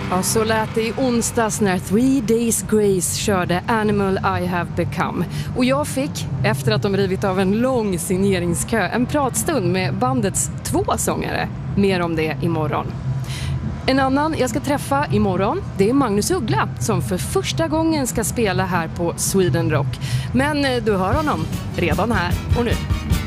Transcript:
Ja, så lät det i onsdags när 3 Days Grace körde Animal I Have Become. Och jag fick, efter att de rivit av en lång signeringskö, en pratstund med bandets 2 sångare. Mer om det imorgon. En annan jag ska träffa imorgon, det är Magnus Uggla som för första gången ska spela här på Sweden Rock. Men du hör honom redan här och nu.